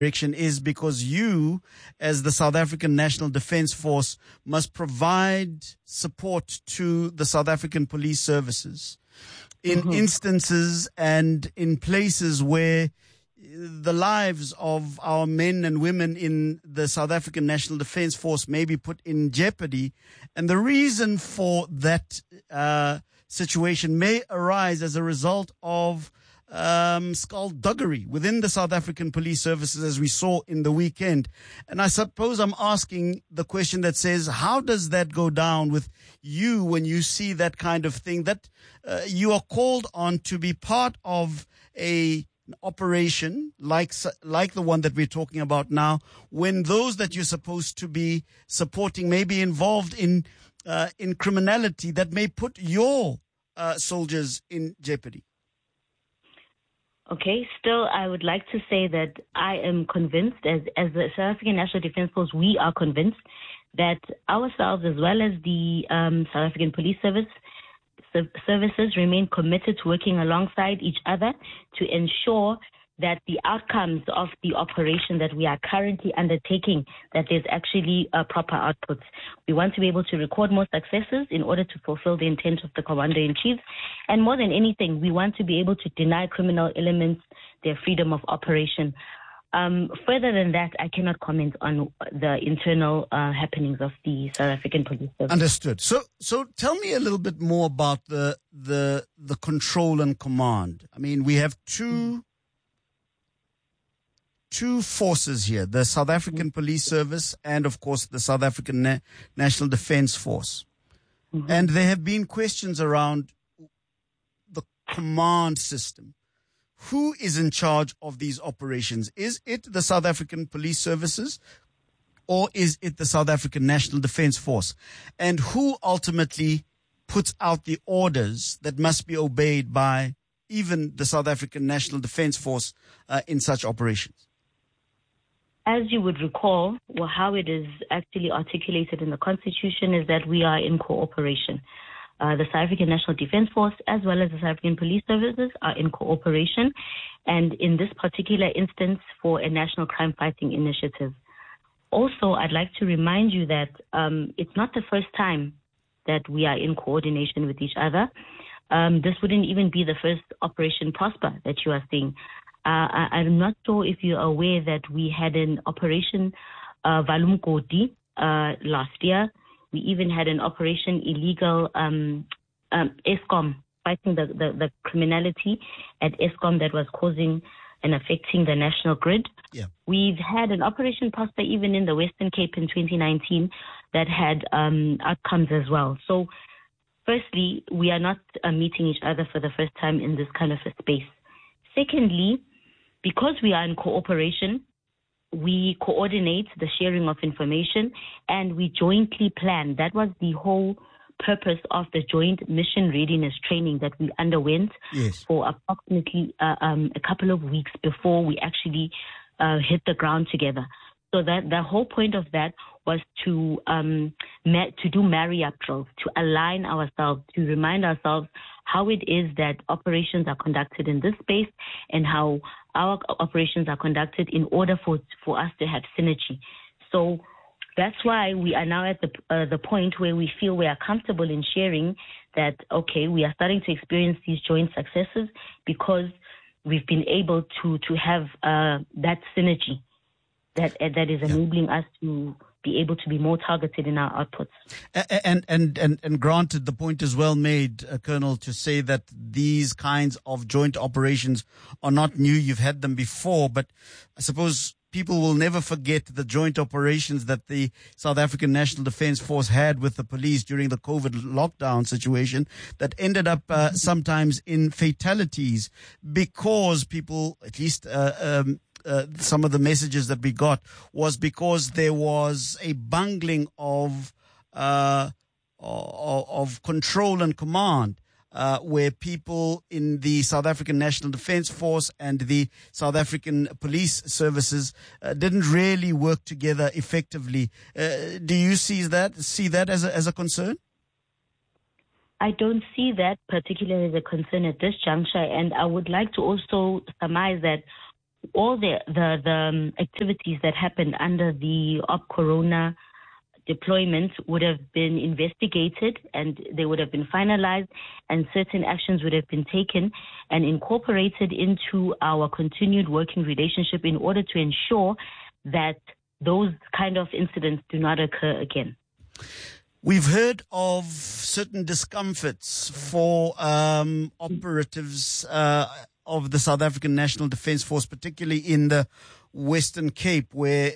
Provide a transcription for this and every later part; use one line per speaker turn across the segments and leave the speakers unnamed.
direction is because you, as the South African National Defence Force, must provide support to the South African police services in instances and in places where the lives of our men and women in the South African National Defence Force may be put in jeopardy. And the reason for that situation may arise as a result of skullduggery within the South African police services, as we saw in the weekend. And I suppose I'm asking the question that says, how does that go down with you when you see that kind of thing, that you are called on to be part of an operation like the one that we're talking about now, when those that you're supposed to be supporting may be involved in criminality that may put your soldiers in jeopardy?
Okay, still, I would like to say that I am convinced, as the South African National Defence Force, we are convinced that ourselves, as well as the South African Police Services, remain committed to working alongside each other to ensure that the outcomes of the operation that we are currently undertaking, that there's actually proper outputs. We want to be able to record more successes in order to fulfill the intent of the Commander-in-Chief. And more than anything, we want to be able to deny criminal elements their freedom of operation. Further than that, I cannot comment on the internal happenings of the South African Police Service.
Understood. So tell me a little bit more about the control and command. I mean, we have two forces here, the South African Police Service and, of course, the South African National Defence Force. And there have been questions around the command system. Who is in charge of these operations? Is it the South African Police Services, or is it the South African National Defence Force? And who ultimately puts out the orders that must be obeyed by even the South African National Defence Force in such operations?
As you would recall, how it is actually articulated in the Constitution is that we are in cooperation. The South African National Defence Force, as well as the South African Police Services, are in cooperation, and in this particular instance, for a national crime-fighting initiative. Also, I'd like to remind you that it's not the first time that we are in coordination with each other. This wouldn't even be the first Operation Prosper that you are seeing. I'm not sure if you're aware that we had an Operation Valumkoti last year. We even had an Operation Illegal Eskom, fighting the criminality at Eskom that was causing and affecting the national grid.
Yeah.
We've had an Operation Prosper even in the Western Cape in 2019 that had outcomes as well. So firstly, we are not meeting each other for the first time in this kind of a space. Secondly, because we are in cooperation, we coordinate the sharing of information and we jointly plan. That was the whole purpose of the joint mission readiness training that we underwent for approximately a couple of weeks before we actually hit the ground together. So that the whole point of that was to do marry-up drills, to align ourselves, to remind ourselves how it is that operations are conducted in this space and how our operations are conducted in order for us to have synergy. So that's why we are now at the point where we feel we are comfortable in sharing that, okay, we are starting to experience these joint successes because we've been able to have that synergy that is enabling us to be able to be more targeted in our outputs.
And granted, the point is well made, Colonel, to say that these kinds of joint operations are not new. You've had them before, but I suppose people will never forget the joint operations that the South African National Defence Force had with the police during the COVID lockdown situation that ended up sometimes in fatalities because people, at least some of the messages that we got was because there was a bungling of control and command, where people in the South African National Defence Force and the South African Police Services didn't really work together effectively. Do you see that as a concern?
I don't see that particularly as a concern at this juncture, and I would like to also surmise that all the activities that happened under the Op Corona deployment would have been investigated and they would have been finalized, and certain actions would have been taken and incorporated into our continued working relationship in order to ensure that those kind of incidents do not occur again.
We've heard of certain discomforts for operatives of the South African National Defence Force, particularly in the Western Cape, where,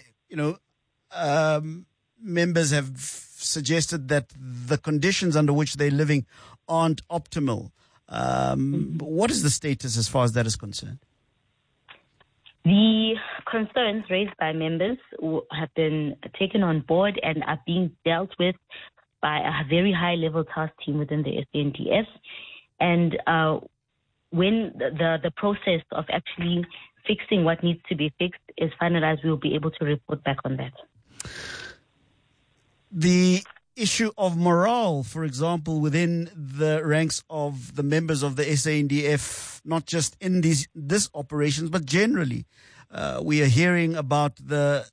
members have suggested that the conditions under which they're living aren't optimal. What is the status as far as that is concerned?
The concerns raised by members have been taken on board and are being dealt with by a very high-level task team within the SANDF. And when the process of actually fixing what needs to be fixed is finalized, we'll be able to report back on that.
The issue of morale, for example, within the ranks of the members of the SANDF, not just in this operations, but generally, we are hearing about the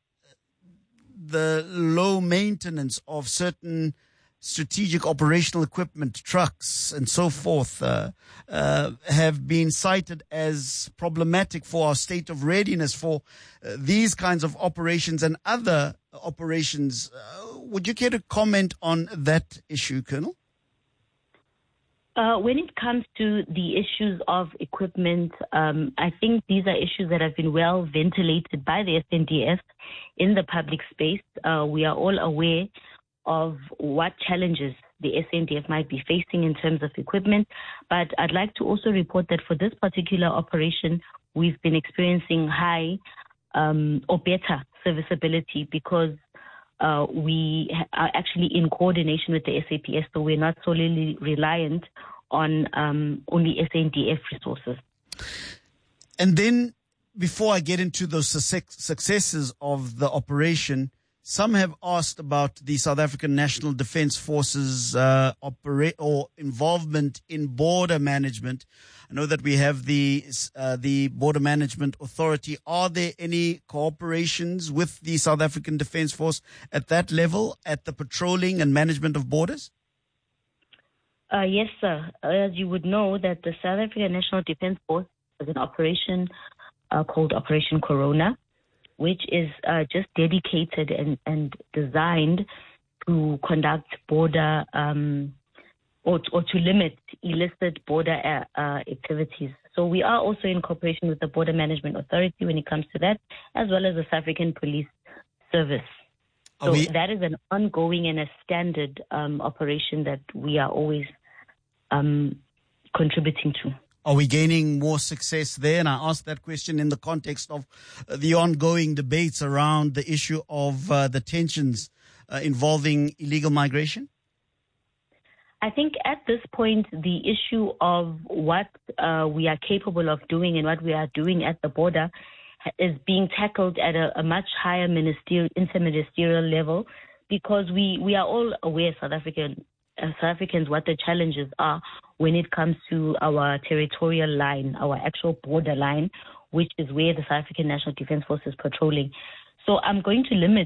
low maintenance of certain strategic operational equipment, trucks, and so forth, have been cited as problematic for our state of readiness for these kinds of operations and other operations. Would you care to comment on that issue, Colonel?
When it comes to the issues of equipment, I think these are issues that have been well ventilated by the SANDF in the public space. We are all aware of what challenges the SANDF might be facing in terms of equipment. But I'd like to also report that for this particular operation, we've been experiencing high or better serviceability because we are actually in coordination with the SAPS, so we're not solely reliant on only SANDF resources.
And then, before I get into those successes of the operation, some have asked about the South African National Defence Force's involvement in border management. I know that we have the Border Management Authority. Are there any cooperations with the South African Defence Force at that level, at the patrolling and management of borders?
Yes, sir. As you would know, that the South African National Defence Force has an operation called Operation Corona, which is just dedicated and designed to conduct border or to limit illicit border activities. So we are also in cooperation with the Border Management Authority when it comes to that, as well as the South African Police Service. So that is an ongoing and a standard operation that we are always contributing to.
Are we gaining more success there? And I ask that question in the context of the ongoing debates around the issue of the tensions involving illegal migration.
I think at this point, the issue of what we are capable of doing and what we are doing at the border is being tackled at a much higher interministerial level, because we are all aware, South Africans, what the challenges are when it comes to our territorial line, our actual border line, which is where the South African National Defence Force is patrolling. So I'm going to limit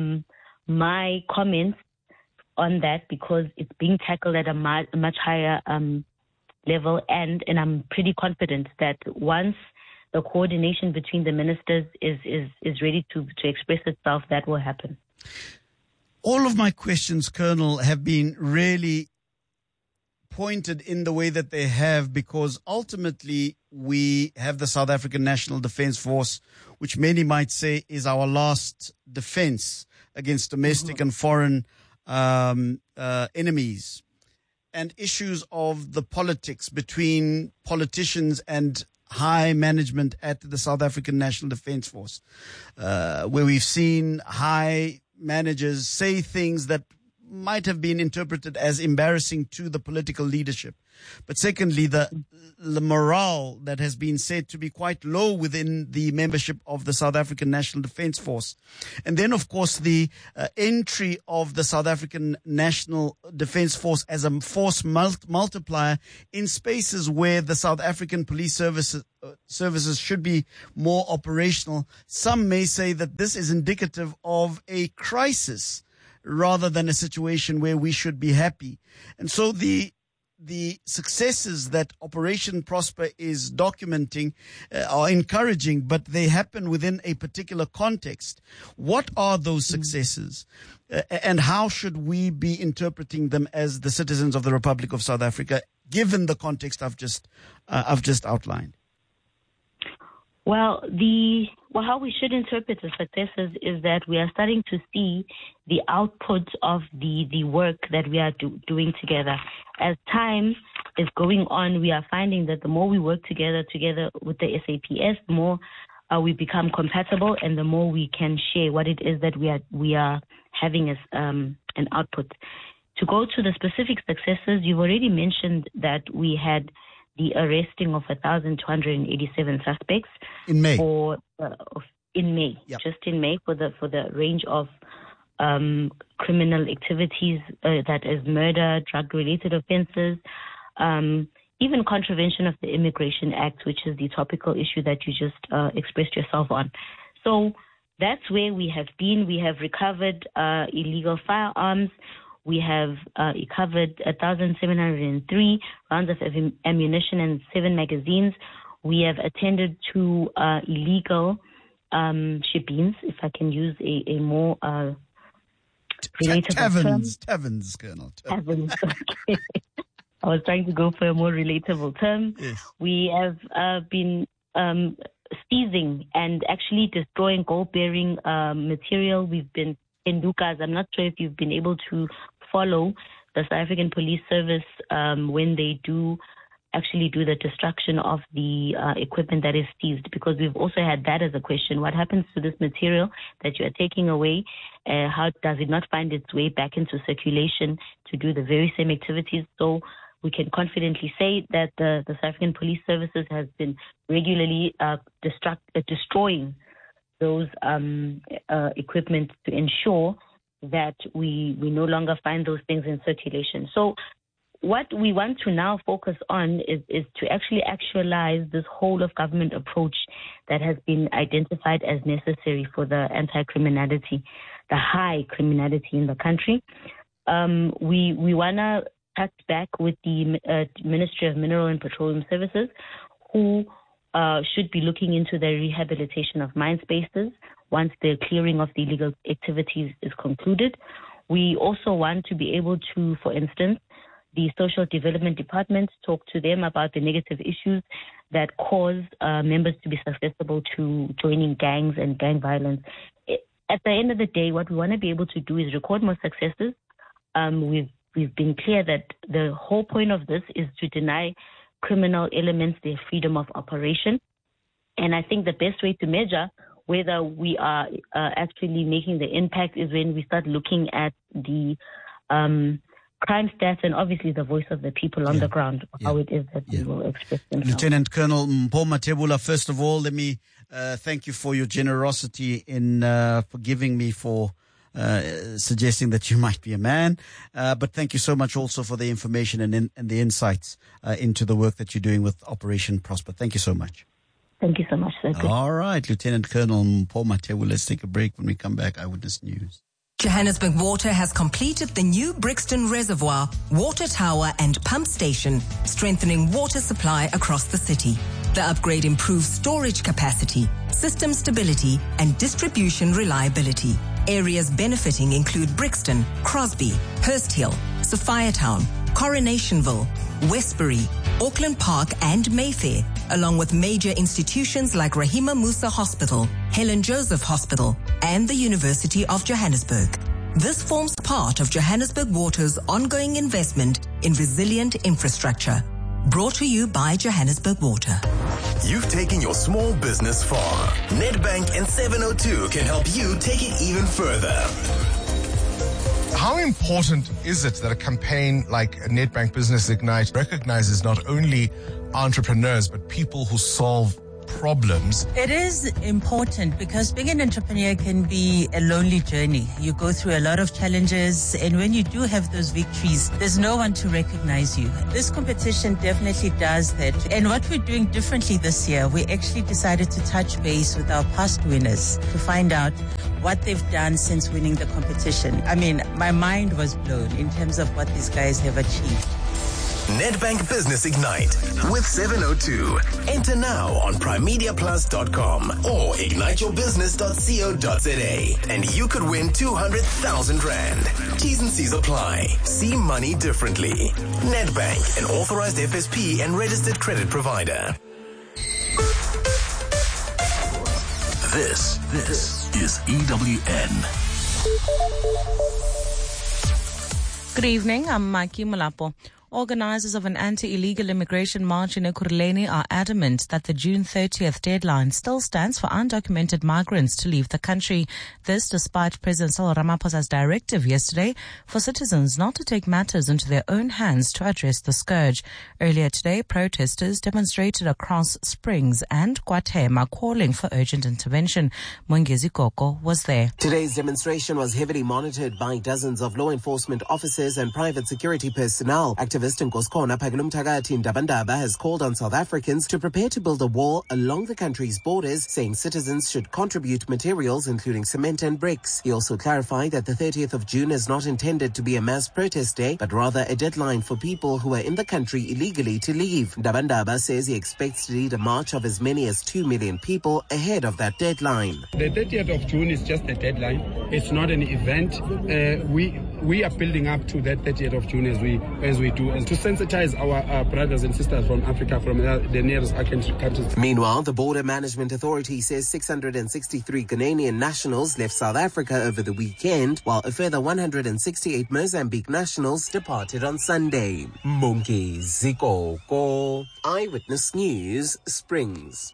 my comments on that because it's being tackled at a much higher level, and I'm pretty confident that once the coordination between the ministers is ready to express itself, that will happen.
All of my questions, Colonel, have been really pointed in the way that they have, because ultimately we have the South African National Defence Force, which many might say is our last defence against domestic and foreign enemies, and issues of the politics between politicians and high management at the South African National Defence Force, where we've seen high managers say things that might have been interpreted as embarrassing to the political leadership. But secondly, the morale that has been said to be quite low within the membership of the South African National Defence Force. And then, of course, the entry of the South African National Defence Force as a force multiplier in spaces where the South African police services should be more operational. Some may say that this is indicative of a crisis rather than a situation where we should be happy. And so the successes that Operation Prosper is documenting are encouraging, but they happen within a particular context. What are those successes, and how should we be interpreting them as the citizens of the Republic of South Africa, given the context I've just outlined?
Well, how we should interpret the successes is that we are starting to see the output of the work that we are doing together. As time is going on, we are finding that the more we work together with the SAPS, the more we become compatible, and the more we can share what it is that we are having as an output. To go to the specific successes, you've already mentioned that we had the arresting of 1,287 suspects
in May.
Yep. Just in May, for the range of criminal activities, that is murder, drug-related offences, even contravention of the Immigration Act, which is the topical issue that you just expressed yourself on. So that's where we have been. We have recovered illegal firearms. We have recovered 1,703 rounds of ammunition and 7 magazines. We have attended to illegal ship-ins, if I can use a more relatable term.
Taverns, Colonel.
Taverns, okay. I was trying to go for a more relatable term.
Yes.
We have been seizing and actually destroying gold-bearing material. We've been in Dukas. I'm not sure if you've been able to follow the South African Police Service when they do actually do the destruction of the equipment that is seized, because we've also had that as a question. What happens to this material that you are taking away? How does it not find its way back into circulation to do the very same activities? So we can confidently say that the South African Police Services has been regularly destroying those equipment to ensure that we no longer find those things in circulation. So what we want to now focus on is to actually actualize this whole of government approach that has been identified as necessary for the anti-criminality, the high criminality in the country. We want to touch back with the Ministry of Mineral and Petroleum Services, who should be looking into the rehabilitation of mine spaces once the clearing of the illegal activities is concluded. We also want to be able to, for instance, the Social Development Department, talk to them about the negative issues that cause members to be susceptible to joining gangs and gang violence. At the end of the day, what we want to be able to do is record more successes. We've been clear that the whole point of this is to deny criminal elements their freedom of operation. And I think the best way to measure whether we are actually making the impact is when we start looking at the crime stats and obviously the voice of the people on the ground, how it is that we will express themselves.
Lieutenant Colonel Mpho Mathebula, first of all, let me thank you for your generosity in forgiving me for suggesting that you might be a man. But thank you so much also for the information and the insights into the work that you're doing with Operation Prosper. Thank you so much.
Thank you so much, sir.
All right, Lieutenant Colonel Mpho Mathebula, let's take a break. When we come back, Eyewitness News.
Johannesburg Water has completed the new Brixton Reservoir, water tower and pump station, strengthening water supply across the city. The upgrade improves storage capacity, system stability and distribution reliability. Areas benefiting include Brixton, Crosby, Hurst Hill, Sophiatown, Coronationville, Westbury, Auckland Park and Mayfair, along with major institutions like Rahima Musa Hospital, Helen Joseph Hospital, and the University of Johannesburg. This forms part of Johannesburg Water's ongoing investment in resilient infrastructure. Brought to you by Johannesburg Water.
You've taken your small business far. Nedbank and 702 can help you take it even further.
How important is it that a campaign like Nedbank Business Ignite recognizes not only entrepreneurs, but people who solve problems?
It is important because being an entrepreneur can be a lonely journey. You go through a lot of challenges, and when you do have those victories, there's no one to recognize you. This competition definitely does that. And what we're doing differently this year, we actually decided to touch base with our past winners to find out what they've done since winning the competition. I mean, my mind was blown in terms of what these guys have achieved.
Nedbank Business Ignite with 702. Enter now on primemediaplus.com or igniteyourbusiness.co.za and you could win 200,000 Rand. T's and C's apply. See money differently. Nedbank, an authorized FSP and registered credit provider. This is EWN.
Good evening, I'm Maki Mulapo. Organizers of an anti-illegal immigration march in Ekurhuleni are adamant that the June 30th deadline still stands for undocumented migrants to leave the country. This despite President Cyril Ramaphosa's directive yesterday for citizens not to take matters into their own hands to address the scourge. Earlier today, protesters demonstrated across Springs and KwaThema calling for urgent intervention. Mongezi Koko was there.
Today's demonstration was heavily monitored by dozens of law enforcement officers and private security personnel. Activist Nkoskona Phakelum Thakathi Ndabandaba has called on South Africans to prepare to build a wall along the country's borders, saying citizens should contribute materials including cement and bricks. He also clarified that the 30th of June is not intended to be a mass protest day, but rather a deadline for people who are in the country illegally to leave. Ndabandaba says he expects to lead a march of as many as 2 million people ahead of that deadline.
The 30th of June is just a deadline. It's not an event. We are building up to that 30th of June as we do, and to sensitize our brothers and sisters from Africa, from the nearest countries.
Meanwhile, the Border Management Authority says 663 Ghanaian nationals left South Africa over the weekend, while a further 168 Mozambique nationals departed on Sunday. Mongezi Koko, Eyewitness News, Springs.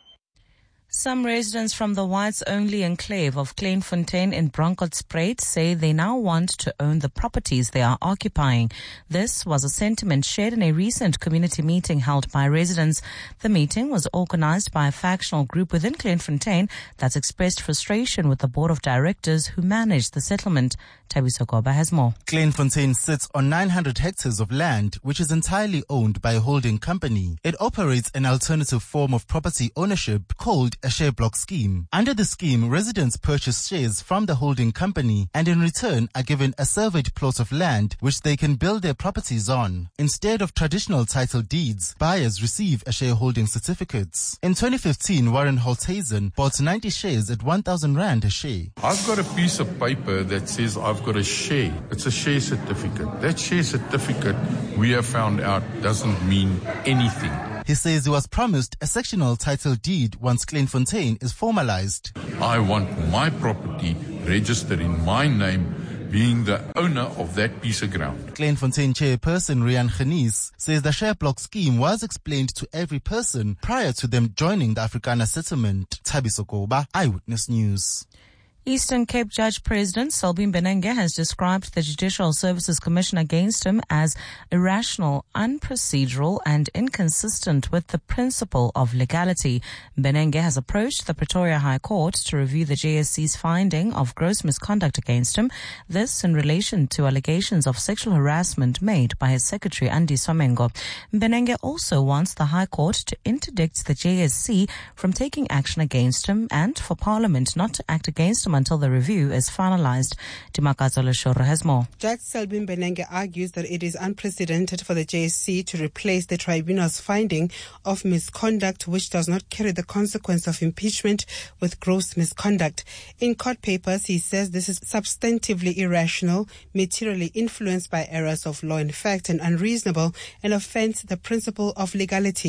Some residents from the whites-only enclave of Kleinfontein in Bronkhortspruit say they now want to own the properties they are occupying. This was a sentiment shared in a recent community meeting held by residents. The meeting was organized by a factional group within Kleinfontein that's expressed frustration with the board of directors who manage the settlement. Thabiso Goba has more.
Kleinfontein sits on 900 hectares of land, which is entirely owned by a holding company. It operates an alternative form of property ownership called a share block scheme. Under the scheme, residents purchase shares from the holding company and in return are given a surveyed plot of land which they can build their properties on. Instead of traditional title deeds, buyers receive a shareholding certificates. In 2015, Warren Holthazen bought 90 shares at 1,000 Rand a share.
I've got a piece of paper that says I've got a share. It's a share certificate. That share certificate, we have found out, doesn't mean anything.
He says he was promised a sectional title deed once Kleinfontein is formalized.
I want my property registered in my name, being the owner of that piece of ground.
Kleinfontein chairperson Rian Genis says the share block scheme was explained to every person prior to them joining the Afrikaner settlement. Thabiso Goba, Eyewitness News.
Eastern Cape Judge President Selbin Benenge has described the Judicial Services Commission against him as irrational, unprocedural and inconsistent with the principle of legality. Benenge has approached the Pretoria High Court to review the JSC's finding of gross misconduct against him, this in relation to allegations of sexual harassment made by his secretary Andy Somengo. Benenge also wants the High Court to interdict the JSC from taking action against him and for Parliament not to act against him until the review is finalized. Dimakazo Leshoro has more.
Judge Selbin Benenge argues that it is unprecedented for the JSC to replace the tribunal's finding of misconduct which does not carry the consequence of impeachment with gross misconduct. In court papers, he says this is substantively irrational, materially influenced by errors of law in fact, and unreasonable, and offends the principle of legality.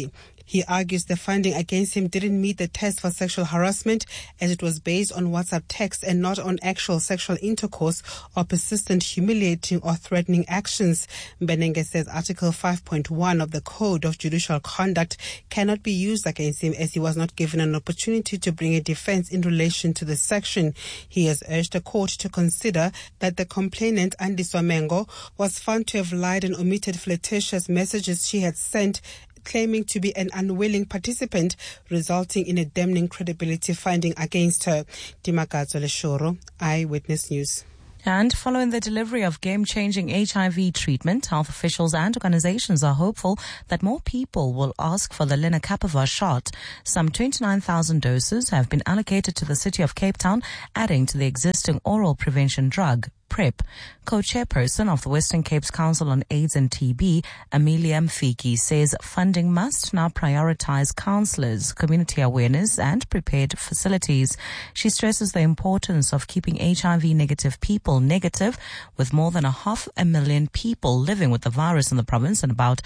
He argues the finding against him didn't meet the test for sexual harassment, as it was based on WhatsApp text and not on actual sexual intercourse or persistent humiliating or threatening actions. Mbenenge says Article 5.1 of the Code of Judicial Conduct cannot be used against him, as he was not given an opportunity to bring a defense in relation to the section. He has urged the court to consider that the complainant, Andy Swamengo, was found to have lied and omitted flirtatious messages she had sent, claiming to be an unwilling participant, resulting in a damning credibility finding against her. Dimakazo Leshoro, Eyewitness News.
And following the delivery of game-changing HIV treatment, health officials and organizations are hopeful that more people will ask for the lenacapavir shot. Some 29,000 doses have been allocated to the city of Cape Town, adding to the existing oral prevention drug, PrEP. Co-chairperson of the Western Cape's Council on AIDS and TB, Amelia Mfiki, says funding must now prioritize counselors, community awareness and prepared facilities. She stresses the importance of keeping HIV-negative people negative, with more than 500,000 people living with the virus in the province and about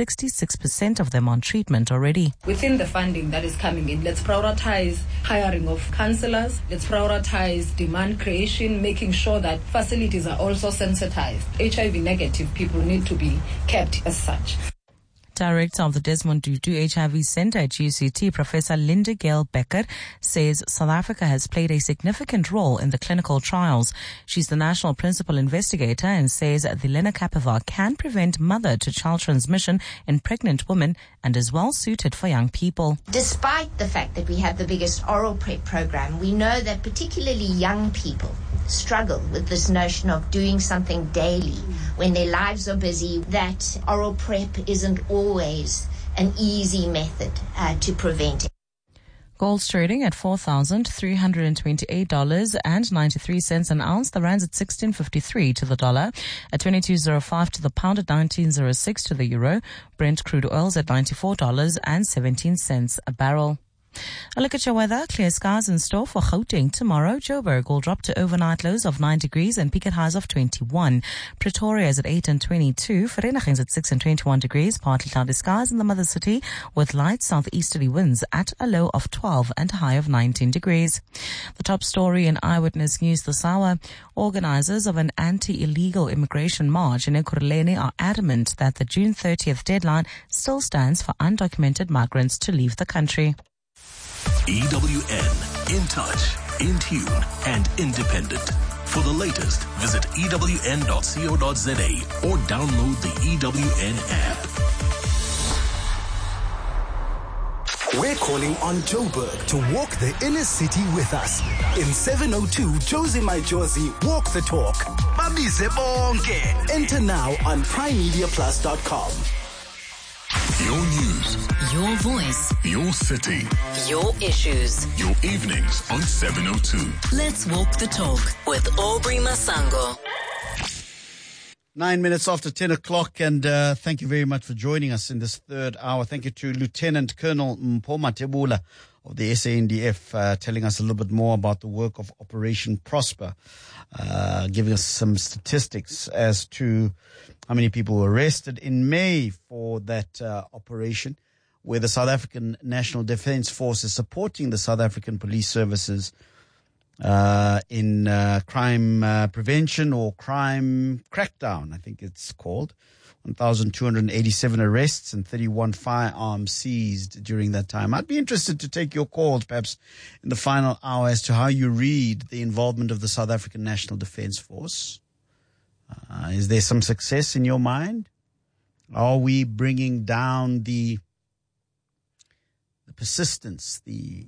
66% of them on treatment already.
Within the funding that is coming in, let's prioritize hiring of counselors, let's prioritize demand creation, making sure that facilities are also sensitized. HIV negative people need to be kept as such.
Director of the Desmond Tutu HIV Center at UCT, Professor Linda Gale Becker, says South Africa has played a significant role in the clinical trials. She's the national principal investigator and says the lenacapavir can prevent mother-to-child transmission in pregnant women and is well suited for young people.
Despite the fact that we have the biggest oral PrEP program, we know that particularly young people struggle with this notion of doing something daily when their lives are busy, that oral PrEP isn't always an easy method to prevent it.
Gold's trading at $4,328.93 an ounce. The rand's at 16.53 to the dollar, at 22.05 to the pound, at 19.06 to the euro. Brent crude oil's at $94.17 a barrel. A look at your weather. Clear skies in store for Gauteng tomorrow. Joburg will drop to overnight lows of 9 degrees and peak at highs of 21. Pretoria is at 8 and 22. Vereeniging's at 6 and 21 degrees. Partly cloudy skies in the mother city with light southeasterly winds at a low of 12 and a high of 19 degrees. The top story in Eyewitness News this hour. Organizers of an anti-illegal immigration march in Ekurhuleni are adamant that the June 30th deadline still stands for undocumented migrants to leave the country.
EWN, in touch, in tune, and independent. For the latest, visit ewn.co.za or download the EWN app.
We're calling on Joburg to walk the inner city with us. In 702 Josie My Josie, walk the talk. Babize bonke. Enter now on primemediaplus.com.
Your news,
your voice,
your city,
your issues,
your evenings on 702.
Let's walk the talk with Aubrey Masango.
9 minutes after 10 o'clock, and thank you very much for joining us in this third hour. Thank you to Lieutenant Colonel Mpho Matebula of the SANDF, telling us a little bit more about the work of Operation Prosper, giving us some statistics as to how many people were arrested in May for that operation, where the South African National Defence Force is supporting the South African Police Services in crime prevention or crime crackdown, I think it's called. 1,287 arrests and 31 firearms seized during that time. I'd be interested to take your calls perhaps in the final hour as to how you read the involvement of the South African National Defence Force. Is there some success in your mind? Are we bringing down the persistence, the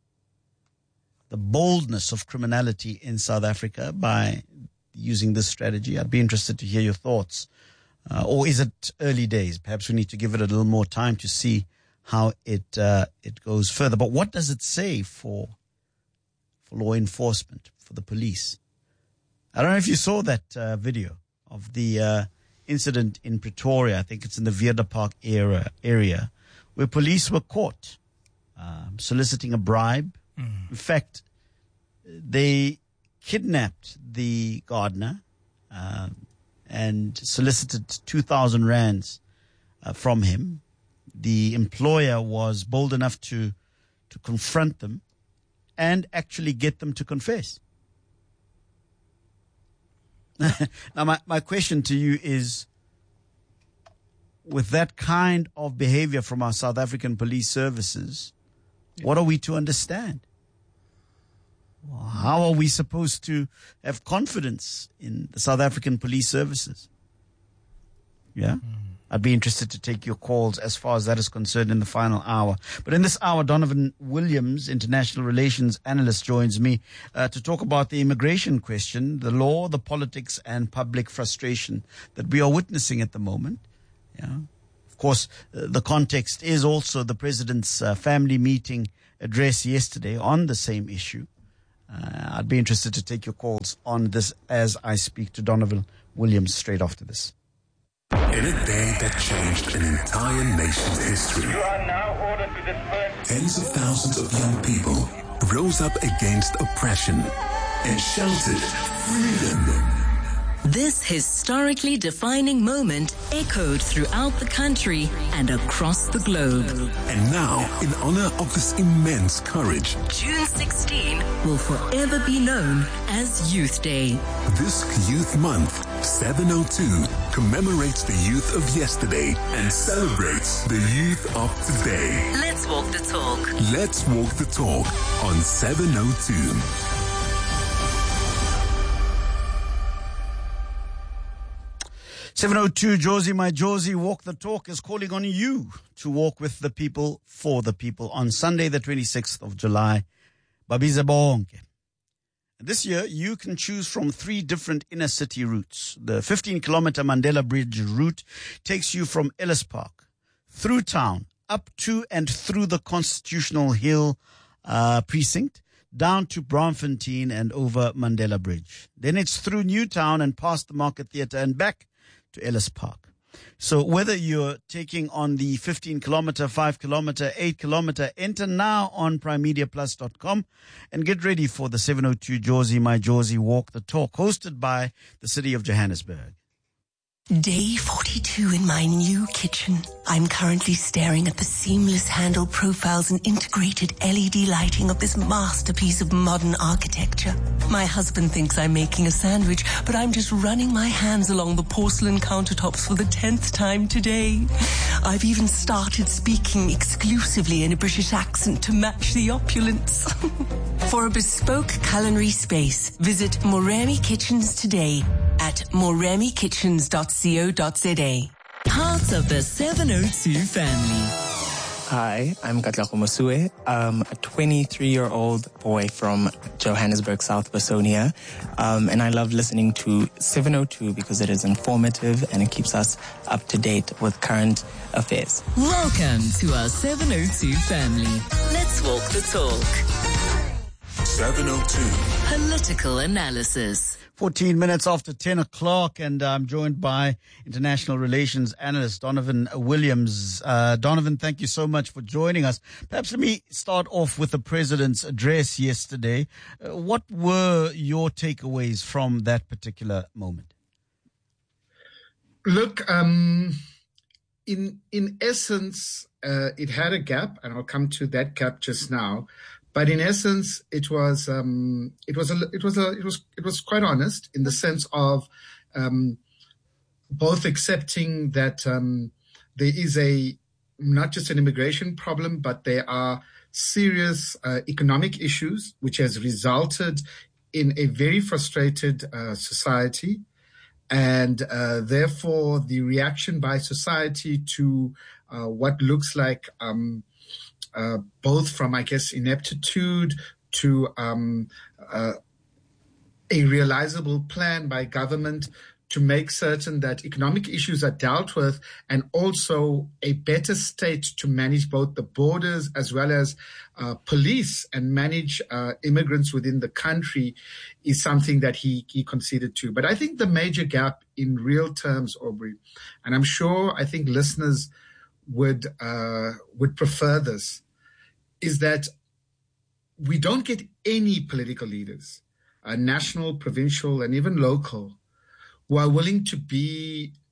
boldness of criminality in South Africa by using this strategy? I'd be interested to hear your thoughts. Or is it early days? Perhaps we need to give it a little more time to see how it goes further. But what does it say for law enforcement, for the police? I don't know if you saw that video of the incident in Pretoria. I think it's in the Veerda Park area where police were caught soliciting a bribe. In fact, they kidnapped the gardener and solicited 2,000 rands from him. the employer was bold enough to confront them and actually get them to confess. Now, my question to you is, with that kind of behavior from our South African police services, what are we to understand? How are we supposed to have confidence in the South African police services? Yeah? I'd be interested to take your calls as far as that is concerned in the final hour. But in this hour, Donovan Williams, international relations analyst, joins me to talk about the immigration question, the law, the politics, and public frustration that we are witnessing at the moment. Yeah. Of course, the context is also the president's family meeting address yesterday on the same issue. I'd be interested to take your calls on this as I speak to Donovan Williams straight after this.
In a day that changed an entire nation's history, tens of thousands of young people rose up against oppression and shouted freedom.
This historically defining moment echoed throughout the country and across the globe.
And now, in honor of this immense courage,
June 16 will forever be known as Youth Day.
This Youth Month, 702, commemorates the youth of yesterday and celebrates the youth of today.
Let's walk the talk.
Let's walk the talk on 702.
702, Josie, my Josie, Walk the Talk is calling on you to walk with the people, for the people, on Sunday, the 26th of July. Babize bonke. This year, you can choose from 3 different inner city routes. The 15-kilometer Mandela Bridge route takes you from Ellis Park, through town, up to and through the Constitutional Hill precinct, down to Braamfontein and over Mandela Bridge. Then it's through Newtown and past the Market Theatre and back to Ellis Park. So whether you're taking on the 15-kilometer, 5-kilometer, 8-kilometer, enter now on primemediaplus.com and get ready for the 702 Josie, my Josie, Walk the Talk, hosted by the City of Johannesburg.
Day 42 in my new kitchen. I'm currently staring at the seamless handle profiles and integrated LED lighting of this masterpiece of modern architecture. My husband thinks I'm making a sandwich, but I'm just running my hands along the porcelain countertops for the 10th time today. I've even started speaking exclusively in a British accent to match the opulence. For a bespoke culinary space, visit Moremi Kitchens today at moremikitchens.co.za.
Part of the 702 family.
Hi, I'm Katlego Mosue. I'm a 23-year-old boy from Johannesburg, South Bosonia. And I love listening to 702 because it is informative and it keeps us up to date with current affairs.
Welcome to our 702 family. Let's walk the talk.
702.
Political analysis.
14 minutes after 10 o'clock, and I'm joined by international relations analyst Donovan Williams. Donovan, thank you so much for joining us. Perhaps let me start off with the president's address yesterday. What were your takeaways from that particular moment?
Look, in essence, it had a gap, and I'll come to that gap just now. But in essence, it was quite honest in the sense of both accepting that there is not just an immigration problem, but there are serious economic issues which has resulted in a very frustrated society, and therefore the reaction by society to what looks like both from, I guess, ineptitude to a realizable plan by government to make certain that economic issues are dealt with, and also a better state to manage both the borders as well as police and manage immigrants within the country is something that he conceded to. But I think the major gap in real terms, Aubrey, and I think listeners would prefer this, is that we don't get any political leaders, national, provincial, and even local, who are willing to be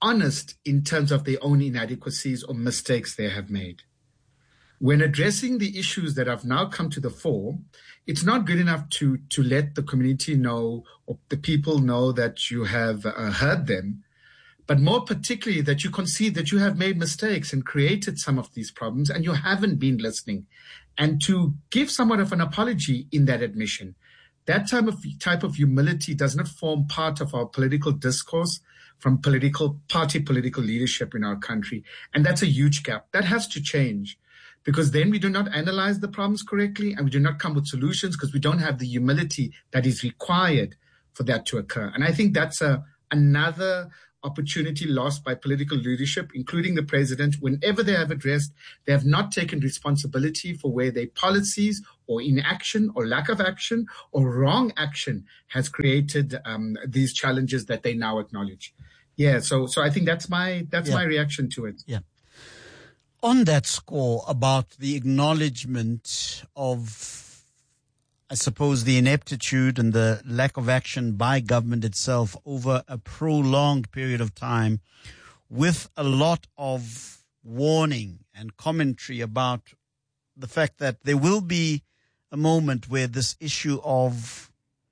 honest in terms of their own inadequacies or mistakes they have made. When addressing the issues that have now come to the fore, it's not good enough to let the community know or the people know that you have heard them, but more particularly that you concede that you have made mistakes and created some of these problems and you haven't been listening, and to give somewhat of an apology in that admission. That type of humility does not form part of our political discourse from political leadership in our country. And that's a huge gap. That has to change, because then we do not analyze the problems correctly and we do not come with solutions because we don't have the humility that is required for that to occur. And I think that's another opportunity lost by political leadership, including the president. Whenever they have addressed, they have not taken responsibility for where their policies or inaction or lack of action or wrong action has created these challenges that they now acknowledge. Yeah, so I think that's my reaction to it.
Yeah. On that score about the acknowledgement of, I suppose, the ineptitude and the lack of action by government itself over a prolonged period of time, with a lot of warning and commentary about the fact that there will be a moment where this issue of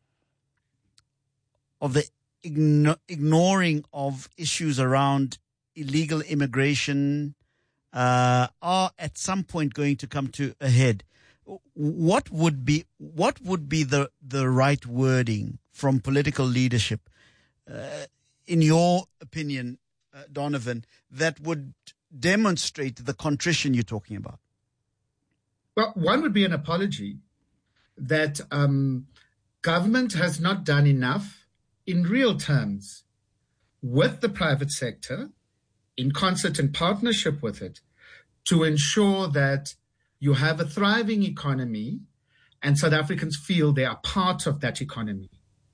the ignoring of issues around illegal immigration are at some point going to come to a head. What would be the right wording from political leadership, in your opinion, Donovan, that would demonstrate the contrition you're talking about?
Well, one would be an apology that government has not done enough in real terms with the private sector, in concert and partnership with it, to ensure that you have a thriving economy and South Africans feel they are part of that economy.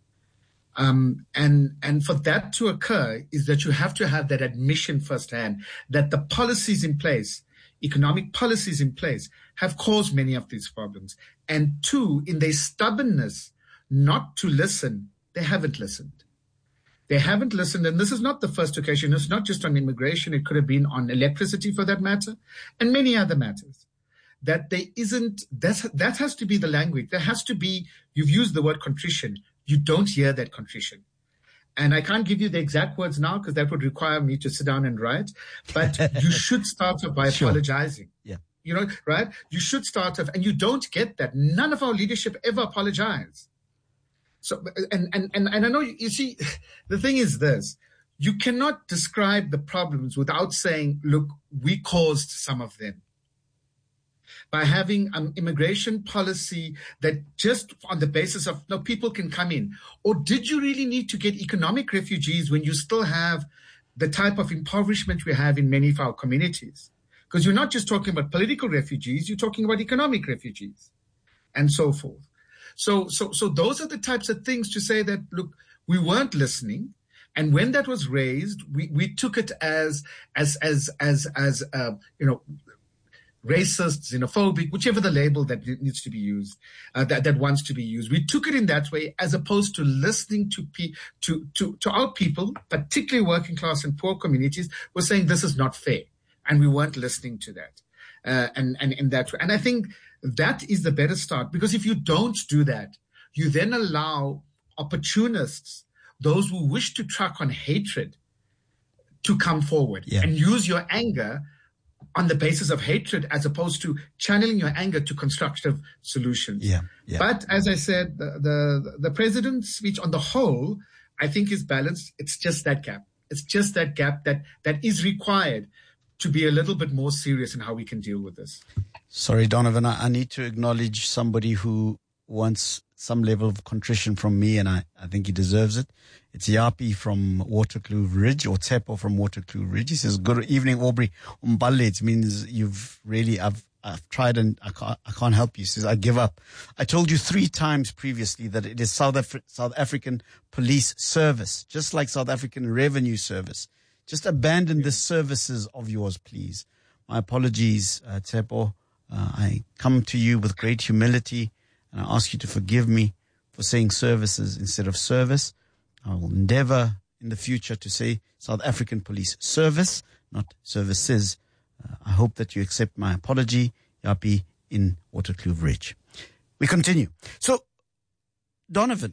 And for that to occur is that you have to have that admission firsthand that the policies in place, economic policies in place, have caused many of these problems. And two, in their stubbornness not to listen, they haven't listened. They haven't listened, and this is not the first occasion. It's not just on immigration. It could have been on electricity for that matter, and many other matters. That there isn't, that has to be the language. There has to be, you've used the word contrition. You don't hear that contrition. And I can't give you the exact words now because that would require me to sit down and write, but you should start off by apologizing.
Yeah.
You know, right? You should start off, and you don't get that. None of our leadership ever apologize. So, and I know, you see, the thing is this, you cannot describe the problems without saying, look, we caused some of them. By having an immigration policy that just on the basis of, no, people can come in. Or did you really need to get economic refugees when you still have the type of impoverishment we have in many of our communities? Because you're not just talking about political refugees, you're talking about economic refugees and so forth. So those are the types of things to say that, look, we weren't listening. And when that was raised, we took it as racist, xenophobic, whichever the label that needs to be used, that wants to be used. We took it in that way, as opposed to listening to our people, particularly working class and poor communities, were saying this is not fair, and we weren't listening to that. And in that way, and I think that is the better start, because if you don't do that, you then allow opportunists, those who wish to track on hatred, to come forward and use your anger on the basis of hatred, as opposed to channeling your anger to constructive solutions.
Yeah.
But as I said, the president's speech on the whole, I think, is balanced. It's just that gap. It's just that gap that is required to be a little bit more serious in how we can deal with this. Sorry,
Donovan, I need to acknowledge somebody who wants some level of contrition from me, and I think he deserves it. It's Yapi from Waterkloof Ridge, or Tsepo from Waterkloof Ridge. He says, good evening, Aubrey. It means you've really, I've tried and I can't help you. He says, I give up. I told you 3 times previously that it is South African Police Service, just like South African Revenue Service. Just abandon the services of yours, please. My apologies, Tsepo. I come to you with great humility, and I ask you to forgive me for saying services instead of service. I will endeavor in the future to say South African Police Service, not services. I hope that you accept my apology, Yapi in Waterkloof Ridge. We continue. So, Donovan,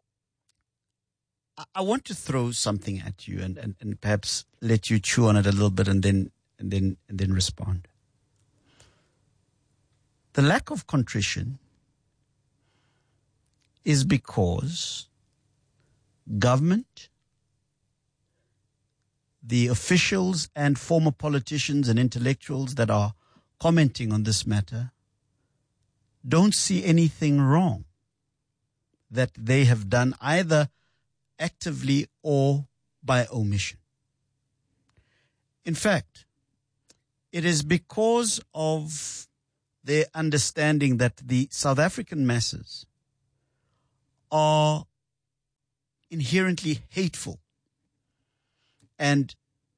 I want to throw something at you and perhaps let you chew on it a little bit and then respond. The lack of contrition is because government, the officials and former politicians and intellectuals that are commenting on this matter don't see anything wrong that they have done either actively or by omission. In fact, it is because of their understanding that the South African masses are inherently hateful. And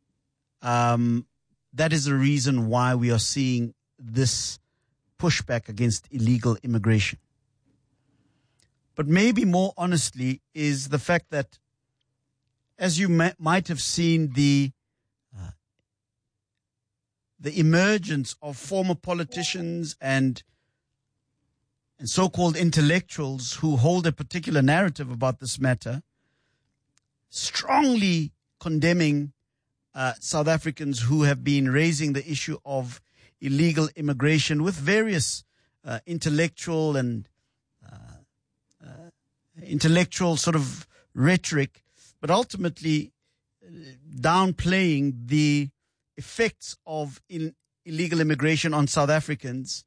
that is the reason why we are seeing this pushback against illegal immigration. But maybe more honestly is the fact that, as you might have seen, the emergence of former politicians and so-called intellectuals who hold a particular narrative about this matter, strongly condemning South Africans who have been raising the issue of illegal immigration with various intellectual sort of rhetoric, but ultimately downplaying the effects of illegal immigration on South Africans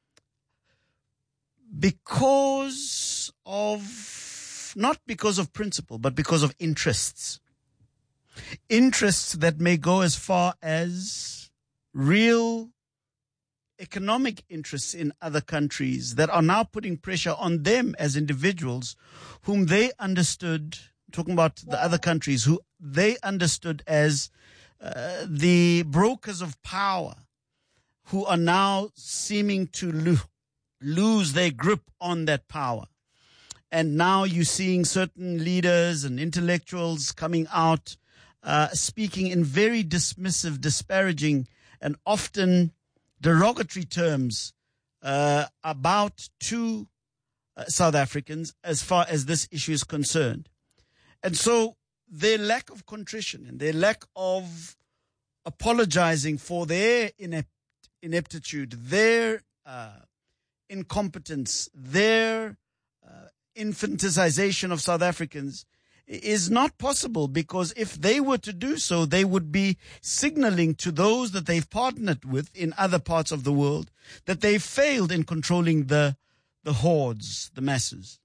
not because of principle, but because of interests. Interests that may go as far as real economic interests in other countries that are now putting pressure on them as individuals whom they understood, talking about the other countries, who they understood as the brokers of power, who are now seeming to lose their grip on that power. And now you're seeing certain leaders and intellectuals coming out speaking in very dismissive, disparaging, and often derogatory terms about two South Africans as far as this issue is concerned. And so their lack of contrition and their lack of apologizing for their ineptitude, their incompetence, their infantilization of South Africans is not possible, because if they were to do so, they would be signaling to those that they've partnered with in other parts of the world that they failed in controlling the hordes, the masses.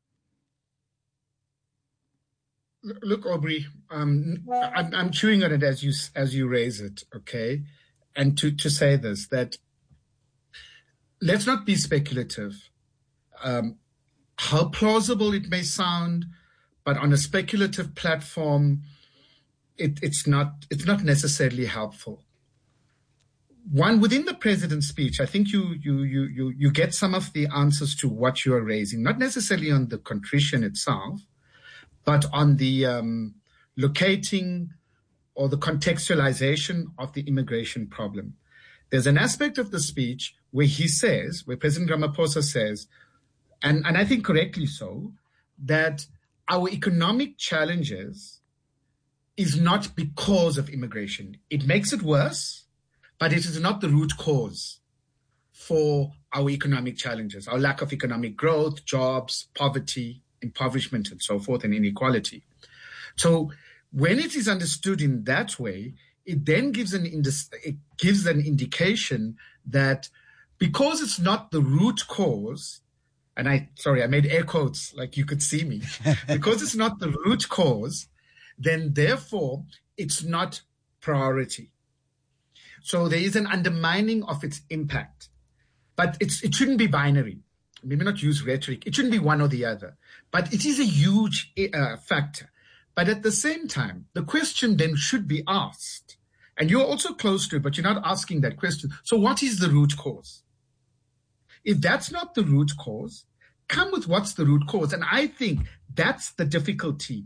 Look, Aubrey, I'm chewing on it as you raise it, okay? And to say this, that let's not be speculative. How plausible it may sound, but on a speculative platform, it's not necessarily helpful. One, within the president's speech, I think you get some of the answers to what you are raising, not necessarily on the contrition itself, but on the locating or the contextualization of the immigration problem. There's an aspect of the speech where President Ramaphosa says, and I think correctly so, that our economic challenges is not because of immigration. It makes it worse, but it is not the root cause for our economic challenges, our lack of economic growth, jobs, poverty, impoverishment, and so forth, and inequality. So when it is understood in that way, it then gives an indication that because it's not the root cause, and I made air quotes like you could see me, because it's not the root cause, then therefore it's not priority. So there is an undermining of its impact, but it shouldn't be binary. Maybe not use rhetoric. It shouldn't be one or the other, but it is a huge factor. But at the same time, the question then should be asked, and you're also close to it, but you're not asking that question. So what is the root cause? If that's not the root cause, come with what's the root cause. And I think that's the difficulty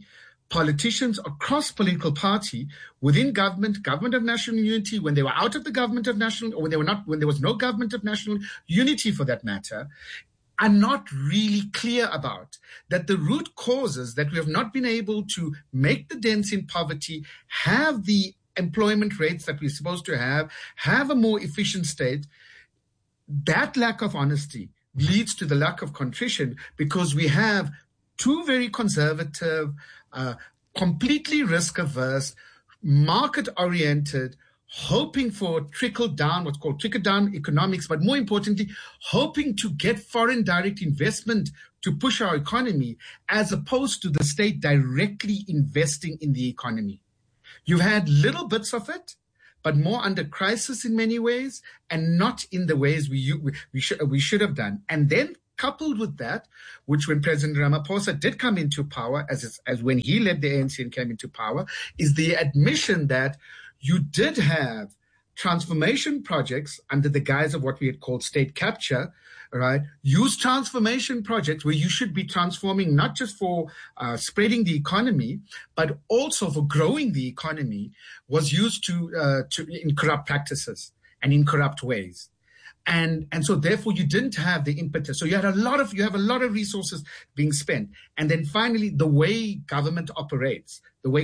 politicians across political party, within government of national unity, when they were out of the government of national, or when there was no government of national unity for that matter, are not really clear about that the root causes that we have not been able to make the dents in poverty, have the employment rates that we're supposed to have a more efficient state. That lack of honesty leads to the lack of contrition, because we have two very conservative, completely risk-averse, market-oriented, hoping for trickle-down, what's called trickle-down economics, but more importantly, hoping to get foreign direct investment to push our economy, as opposed to the state directly investing in the economy. You've had little bits of it, but more under crisis in many ways, and not in the ways we should have done. And then coupled with that, which when President Ramaphosa did come into power, as when he led the ANC and came into power, is the admission that you did have transformation projects under the guise of what we had called state capture, right? Use transformation projects where you should be transforming not just for spreading the economy, but also for growing the economy, was used in corrupt practices and in corrupt ways. And so therefore you didn't have the impetus. So you have a lot of resources being spent. And then finally, the way government operates,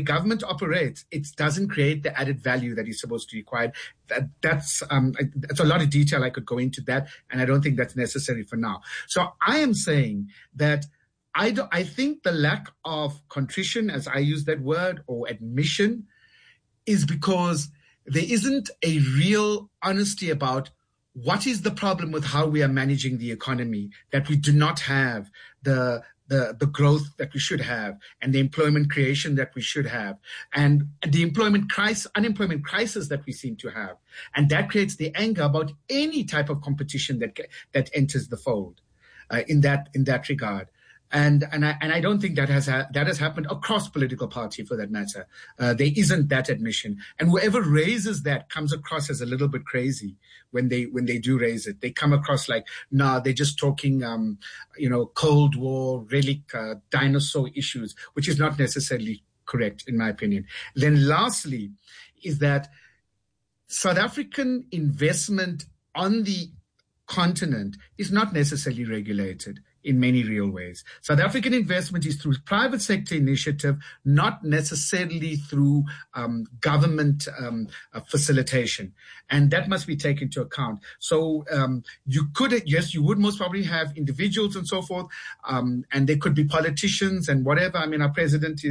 it doesn't create the added value that is supposed to be required. That's a lot of detail. I could go into that, and I don't think that's necessary for now. So I am saying that I think the lack of contrition, as I use that word, or admission, is because there isn't a real honesty about what is the problem with how we are managing the economy, that we do not have the growth that we should have, and the employment creation that we should have, and the unemployment crisis that we seem to have. And that creates the anger about any type of competition that enters the fold in that regard. And I don't think that has happened across political party, for that matter. There isn't that admission, and whoever raises that comes across as a little bit crazy when they do raise it. They come across like, nah, they're just talking, Cold War relic, dinosaur issues, which is not necessarily correct in my opinion. Then lastly, is that South African investment on the continent is not necessarily regulated in many real ways. South African investment is through private sector initiative, not necessarily through government facilitation. And that must be taken into account. So you would most probably have individuals and so forth, and there could be politicians and whatever. I mean, our president,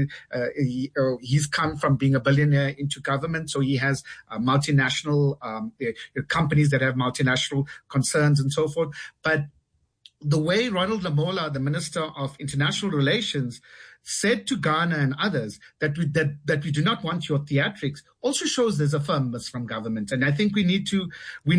he's come from being a billionaire into government, so he has multinational companies that have multinational concerns and so forth. But the way Ronald Lamola, the Minister of International Relations, said to Ghana and others that we do not want your theatrics also shows there's a firmness from government. And I think we need to,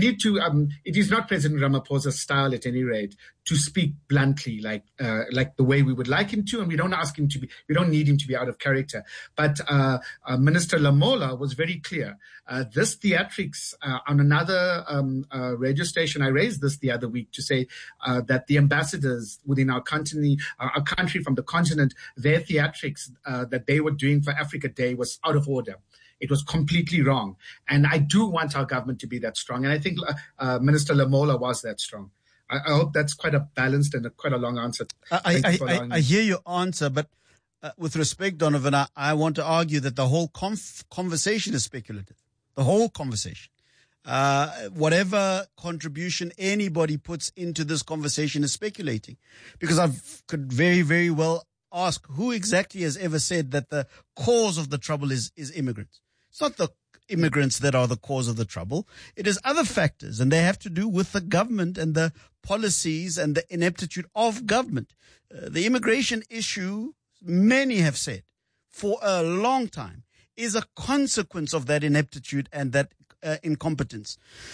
it is not President Ramaphosa's style at any rate to speak bluntly like the way we would like him to. And we don't need him to be out of character. But Minister Lamola was very clear. This theatrics on another radio station, I raised this the other week to say that the ambassadors within our country from the continent, their theatrics that they were doing for Africa Day was out of order. It was completely wrong. And I do want our government to be that strong. And I think Minister Lamola was that strong. I hope that's quite a balanced and quite a long answer.
I hear your answer, but with respect, Donovan, I want to argue that the whole conversation is speculative. The whole conversation. Whatever contribution anybody puts into this conversation is speculating. Because I could very, very well ask who exactly has ever said that the cause of the trouble is immigrants. It's not the immigrants that are the cause of the trouble. It is other factors, and they have to do with the government and the policies and the ineptitude of government. The immigration issue, many have said for a long time, is a consequence of that ineptitude and that incompetence.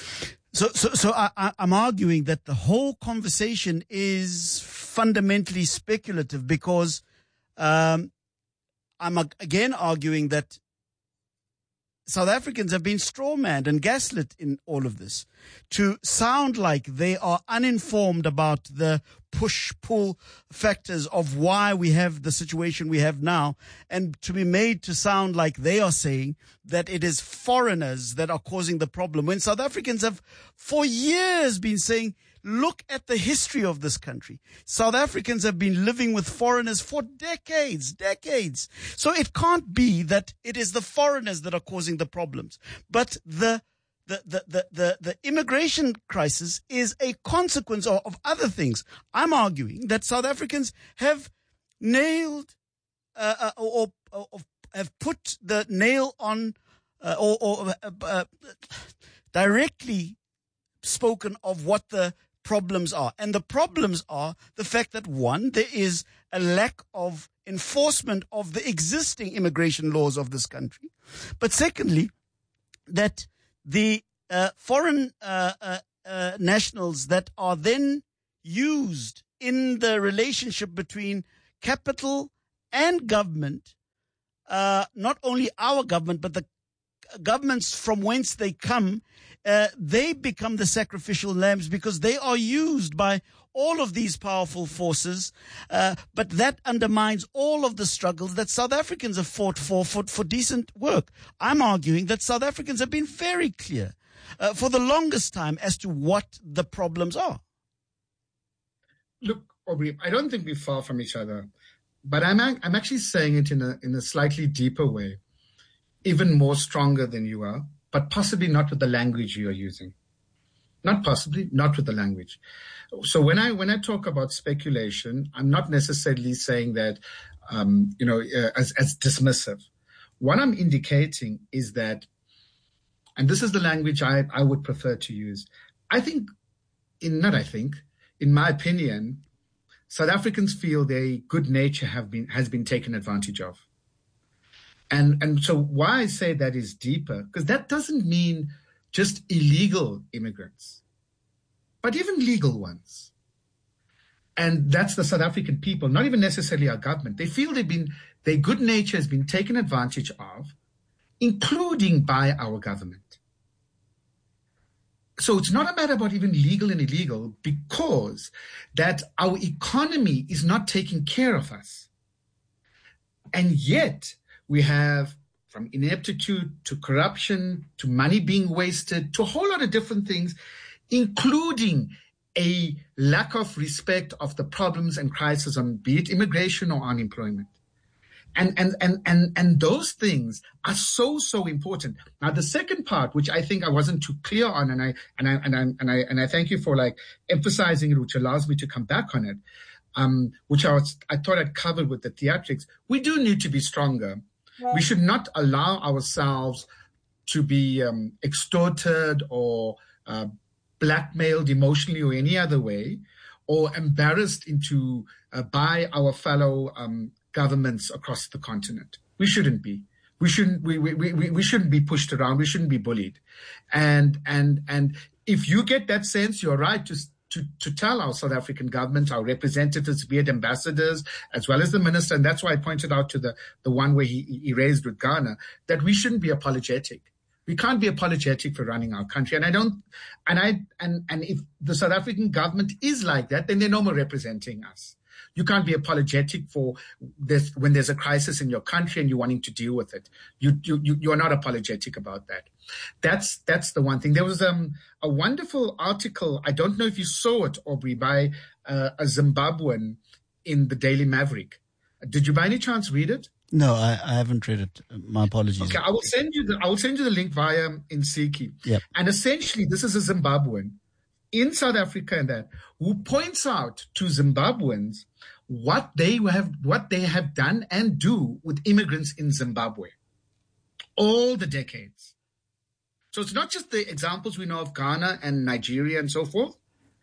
So I'm arguing that the whole conversation is fundamentally speculative because I'm again arguing that South Africans have been strawmanned and gaslit in all of this to sound like they are uninformed about the push-pull factors of why we have the situation we have now, and to be made to sound like they are saying that it is foreigners that are causing the problem, when South Africans have for years been saying, look at the history of this country. South Africans have been living with foreigners for decades. So it can't be that it is the foreigners that are causing the problems. But the immigration crisis is a consequence of other things. I'm arguing that South Africans have nailed or have put the nail on directly spoken of what the problems are. And the problems are the fact that, one, there is a lack of enforcement of the existing immigration laws of this country. But secondly, that the foreign nationals that are then used in the relationship between capital and government, not only our government, but the governments from whence they come, they become the sacrificial lambs because they are used by all of these powerful forces, but that undermines all of the struggles that South Africans have fought for decent work. I'm arguing that South Africans have been very clear for the longest time as to what the problems are.
Look, Aubrey, I don't think we're far from each other, but I'm actually saying it in a slightly deeper way, even more stronger than you are, but possibly not with the language you are using. Not with the language. So when I talk about speculation, I'm not necessarily saying that, as dismissive. What I'm indicating is that, and this is the language I would prefer to use. In my opinion, South Africans feel their good nature has been taken advantage of. And so why I say that is deeper, because that doesn't mean just illegal immigrants, but even legal ones. And that's the South African people, not even necessarily our government. They feel their good nature has been taken advantage of, including by our government. So it's not a matter about even legal and illegal, because that our economy is not taking care of us. And yet we have, from ineptitude to corruption to money being wasted to a whole lot of different things, including a lack of respect of the problems and crises on, be it immigration or unemployment. And those things are so important. Now, the second part, which I think I wasn't too clear on, and I thank you for emphasizing it, which allows me to come back on it, which I thought I'd covered with the theatrics. We do need to be stronger. We should not allow ourselves to be extorted or blackmailed emotionally or any other way, or embarrassed into by our fellow governments across the continent. We shouldn't be. We shouldn't be pushed around. We shouldn't be bullied. And if you get that sense, you're right to tell our South African government, our representatives, be it ambassadors, as well as the minister, and that's why I pointed out to the one where he raised with Ghana, that we shouldn't be apologetic. We can't be apologetic for running our country. And if the South African government is like that, then they're no more representing us. You can't be apologetic for this when there's a crisis in your country and you're wanting to deal with it. You are not apologetic about that. That's the one thing. There was a wonderful article, I don't know if you saw it, Aubrey, by a Zimbabwean in the Daily Maverick. Did you by any chance read it?
No, I haven't read it. My apologies.
Okay, I will send you the link via Insiki.
Yep.
And essentially, this is a Zimbabwean in South Africa and that who points out to Zimbabweans what they have done and do with immigrants in Zimbabwe all the decades. So it's not just the examples we know of Ghana and Nigeria and so forth,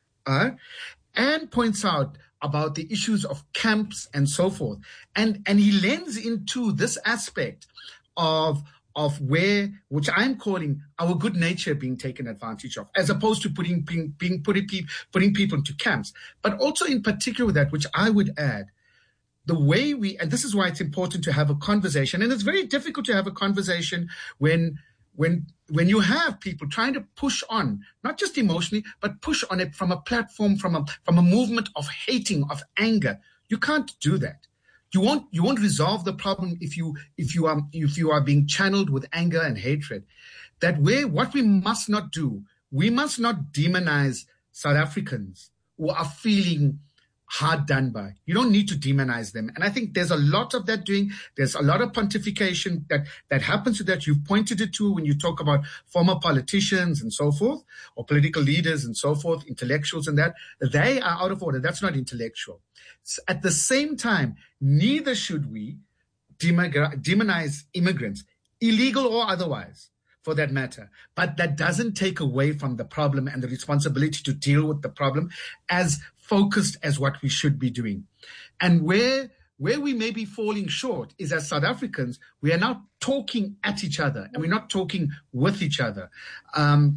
and points out about the issues of camps and so forth. And he lends into this aspect of which I'm calling our good nature being taken advantage of, as opposed to putting people into camps. But also in particular with that, which I would add, the way and this is why it's important to have a conversation, and it's very difficult to have a conversation when when you have people trying to push on, not just emotionally, but push on it from a platform, from a movement of hating, of anger, you can't do that. You won't resolve the problem if you are being channeled with anger and hatred. What we must not do, we must not demonize South Africans who are feeling hard done by. You don't need to demonize them. And I think there's a lot of that there's a lot of pontification that happens to that. You've pointed it to when you talk about former politicians and so forth, or political leaders and so forth, intellectuals and that. They are out of order. That's not intellectual. At the same time, neither should we demonize immigrants, illegal or otherwise, for that matter. But that doesn't take away from the problem and the responsibility to deal with the problem as focused as what we should be doing. And where we may be falling short is, as South Africans, we are now talking at each other and we're not talking with each other. And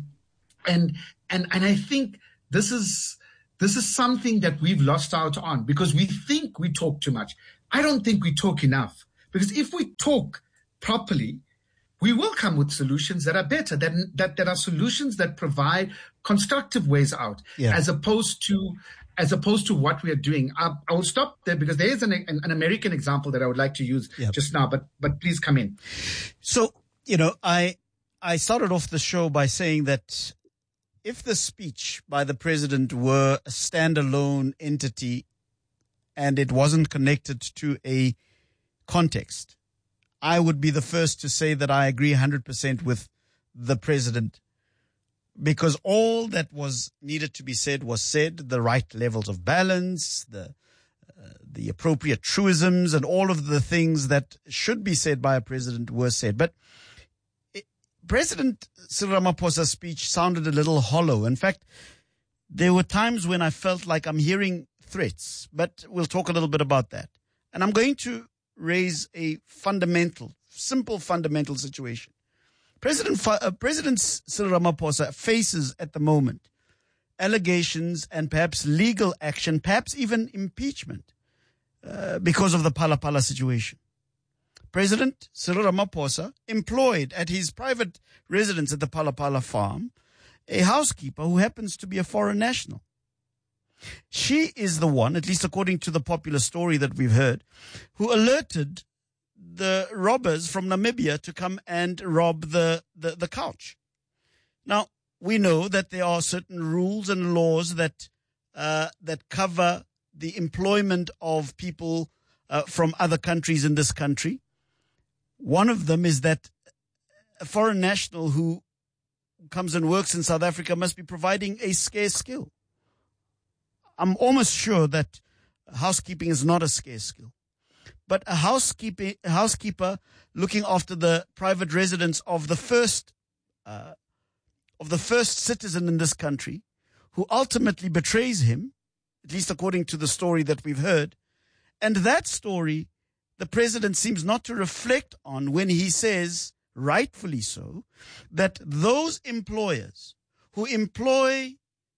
I think this is something that we've lost out on because we think we talk too much. I don't think we talk enough, because if we talk properly, we will come with solutions that are better, that are solutions that provide constructive ways out, as opposed to what we are doing. I will stop there because there is an American example that I would like to use just now, but please come in.
So, I started off the show by saying that if the speech by the president were a standalone entity and it wasn't connected to a context, I would be the first to say that I agree 100% with the president, because all that was needed to be said was said, the right levels of balance, the appropriate truisms, and all of the things that should be said by a president were said. But President Cyril Ramaphosa's speech sounded a little hollow. In fact, there were times when I felt like I'm hearing threats, but we'll talk a little bit about that. And I'm going to raise a simple fundamental situation. President Cyril Ramaphosa faces at the moment allegations and perhaps legal action, perhaps even impeachment, because of the Phala Phala situation. President Cyril Ramaphosa employed at his private residence at the Phala Phala farm a housekeeper who happens to be a foreign national. She is the one, at least according to the popular story that we've heard, who alerted the robbers from Namibia to come and rob the couch. Now, we know that there are certain rules and laws that cover the employment of people from other countries in this country. One of them is that a foreign national who comes and works in South Africa must be providing a scarce skill. I'm almost sure that housekeeping is not a scarce skill. But a housekeeper looking after the private residence of the first citizen in this country, who ultimately betrays him, at least according to the story that we've heard. And that story, the president seems not to reflect on when he says, rightfully so, that those employers who employ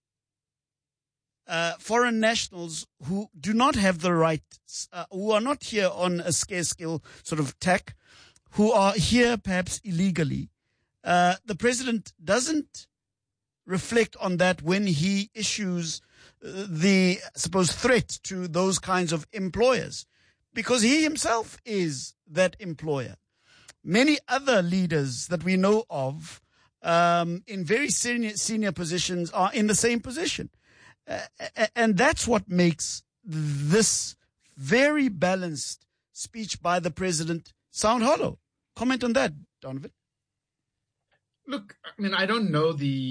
foreign nationals who do not have the rights, who are not here on a scarce skill sort of tack, who are here perhaps illegally, the president doesn't reflect on that when he issues the supposed threat to those kinds of employers, because he himself is that employer. Many other leaders that we know of in very senior positions are in the same position. And that's what makes this very balanced speech by the president sound hollow. Comment on that, Donovan.
Look, I mean, I don't know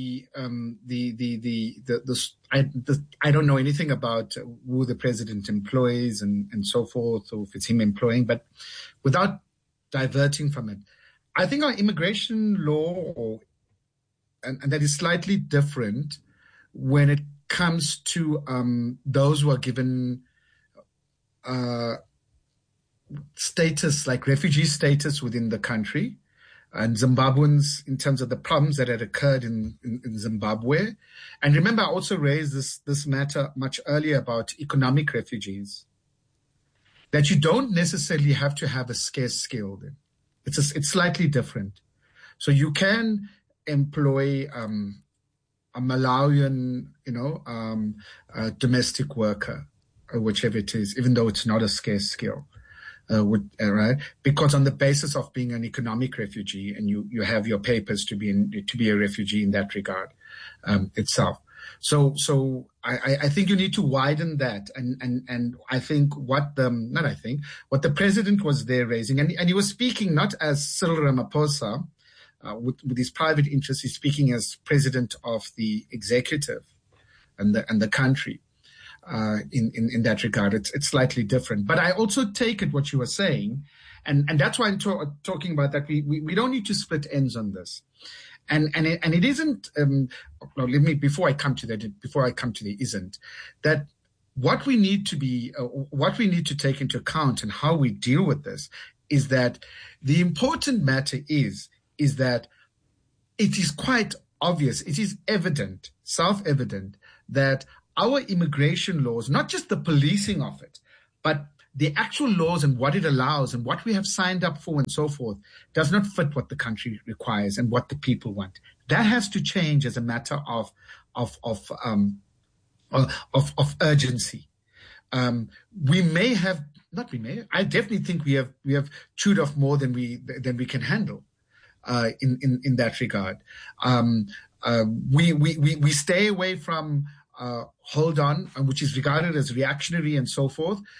I don't know anything about who the president employs and so forth, or if it's him employing, but without diverting from it, I think our immigration law, and that is slightly different when it comes to those who are given status, like refugee status within the country, and Zimbabweans, in terms of the problems that had occurred in Zimbabwe. And remember, I also raised this matter much earlier about economic refugees, that you don't necessarily have to have a scarce skill. It's slightly different. So you can employ a Malawian, domestic worker, or whichever it is, even though it's not a scarce skill. Right? Because on the basis of being an economic refugee, and you have your papers to be a refugee in that regard itself. So I think you need to widen that, and I think what the president was there raising, and he was speaking not as Cyril Ramaphosa with his private interests. He's speaking as president of the executive and the country. In that regard, it's slightly different. But I also take it what you were saying, and that's why I'm talking about that. We don't need to split ends on this, and it isn't. Before I come to the isn't that what we need to take into account and how we deal with this is that the important matter is that it is quite obvious, it is evident, self-evident that our immigration laws, not just the policing of it, but the actual laws and what it allows and what we have signed up for and so forth, does not fit what the country requires and what the people want. That has to change as a matter of urgency. I definitely think we have chewed off more than we can handle in that regard. We stay away from hold on, which is regarded as reactionary and so forth.